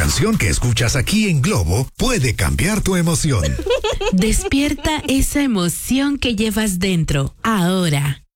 canción que escuchas aquí en Globo puede cambiar tu emoción. Despierta esa emoción que llevas dentro, ahora.